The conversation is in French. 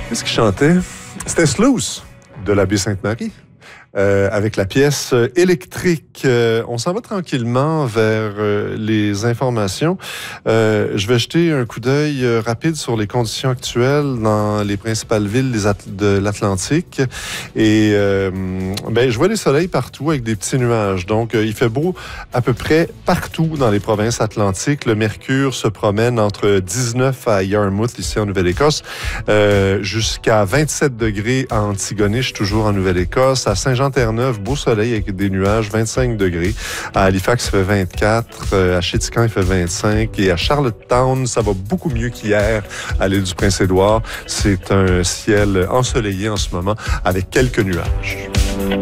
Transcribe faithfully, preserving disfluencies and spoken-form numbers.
Qu'est-ce qu'il chantait? C'était Sluice de l'abbé Sainte-Marie. Euh, avec la pièce euh, électrique. Euh, on s'en va tranquillement vers euh, les informations. Euh, je vais jeter un coup d'œil euh, rapide sur les conditions actuelles dans les principales villes des At- de l'Atlantique. Et euh, ben, je vois des soleils partout avec des petits nuages. Donc, euh, il fait beau à peu près partout dans les provinces atlantiques. Le mercure se promène entre dix-neuf à Yarmouth, ici en Nouvelle-Écosse, euh, jusqu'à vingt-sept degrés à Antigonish, toujours en Nouvelle-Écosse. À Saint-Jean-Terre-Neuve, beau soleil avec des nuages, vingt-cinq degrés. À Halifax, il fait vingt-quatre. Euh, à Chéticamp, il fait vingt-cinq. Et à Charlottetown, ça va beaucoup mieux qu'hier à l'île du Prince-Édouard. C'est un ciel ensoleillé en ce moment avec quelques nuages.